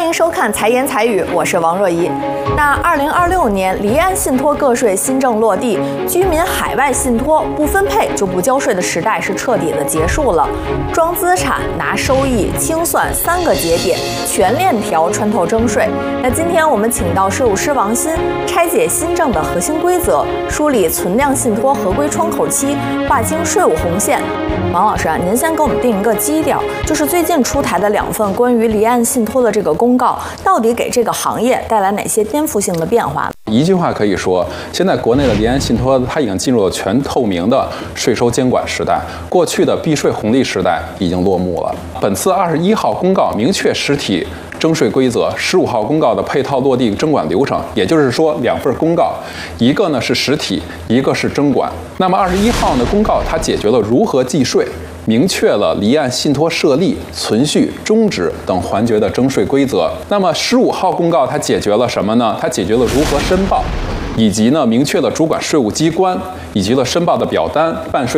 欢迎收看《财言财语》，我是王若怡。那2026年离岸信托个税新政落地，居民海外信托不分配就不交税的时代是彻底的结束了。装资产、拿收益、清算3个节点，全链条穿透征税。那今天我们请到税务师王鑫，拆解新政的核心规则，梳理存量信托合规窗口期，划清税务红线。王老师啊，您先给我们定一个基调，就是最近出台的2份关于离岸信托的这个公告，到底给这个行业带来哪些颠覆性的变化？ 一句话可以说，现在国内的离岸信托它已经进入了全透明的税收监管时代，过去的避税红利时代已经落幕了。本次21号公告明确实体征税规则，15号公告的配套落地征管流程，也就是说2份公告，一个呢是实体，一个是征管。那么21号呢公告它解决了如何计税，明确了离岸信托设立、存续、终止等环节的征税规则。那么15号公告它解决了什么呢？它解决了如何申报，以及呢明确了主管税务机关以及了申报的表单、办税